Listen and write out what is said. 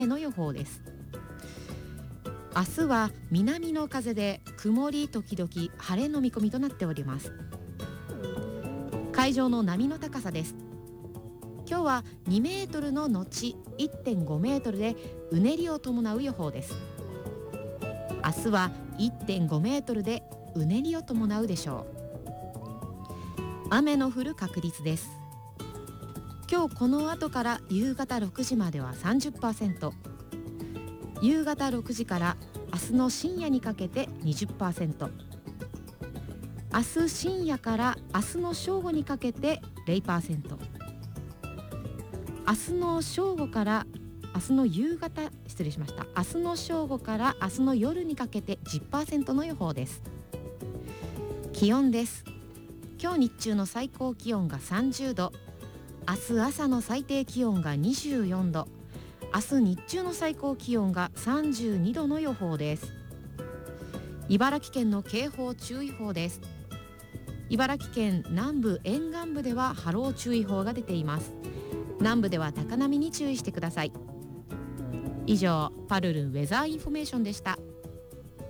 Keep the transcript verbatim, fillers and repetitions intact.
の予報です。明日は南の風で曇り時々晴れの見込みとなっております。海上の波の高さです。今日はにメートルの後 いってんごメートルでうねりを伴う予報です。明日は いってんごメートルでうねりを伴うでしょう。雨の降る確率です。今日この後から夕方ろくじまでは さんじゅっパーセント、 夕方ろくじから明日の深夜にかけて にじゅっパーセント、 明日深夜から明日の正午にかけて ゼロパーセント、 明日の正午から明日の夕方失礼しました明日の正午から明日の夜にかけて じゅっパーセント の予報です。気温です。今日日中の最高気温がさんじゅうど、明日朝の最低気温がにじゅうよんど、明日日中の最高気温がさんじゅうにどの予報です。茨城県の警報注意報です。茨城県南部沿岸部では波浪注意報が出ています。南部では高波に注意してください。以上、パルルンウェザーインフォメーションでした。